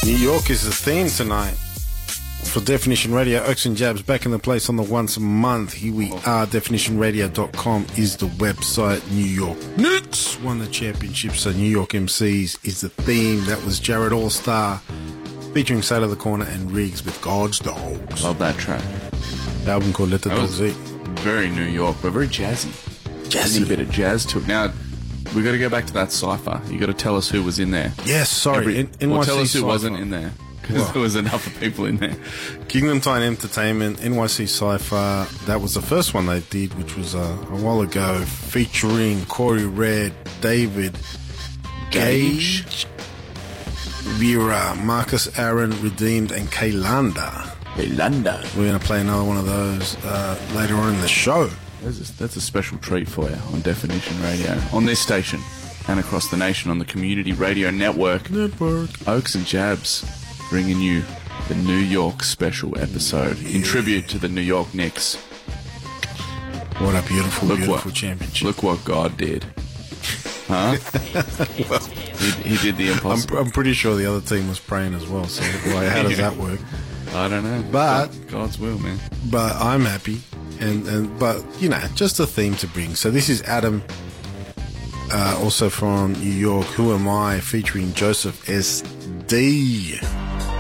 New York is the theme tonight for Definition Radio. Oaks and Jabs back in the place on the once a month. Here we are. DefinitionRadio.com is the website. New York Knicks won the championship, so New York MCs is the theme. That was Jared All-Star featuring Side of the Corner and Riggs with God's Dogs. Love that track. The album called Let the Dogs Eat. Very New York, but very jazzy. Jazzy. A bit of jazz to it. Now, we got to go back to that cypher. You got to tell us who was in there. Yes, sorry. Or tell us who wasn't in there, because there was enough of people in there. Kingdom Time Entertainment, NYC Cypher. That was the first one they did, which was a while ago, featuring Corey Red, David Gage, Vera, Marcus Aaron, Redeemed, and Kaylanda. We're going to play another one of those later on in the show. That's a special treat for you on Definition Radio, on this station, and across the nation on the Community Radio Network. Oaks and Jabs bringing you the New York special episode in tribute to the New York Knicks. What a beautiful championship. Look what God did. Huh? Well, he did the impossible. I'm pretty sure the other team was praying as well, so how does that work? I don't know. But God's will, man. But I'm happy. But you know, just a theme to bring. So this is Adam, also from New York. Who Am I? Featuring Joseph SD.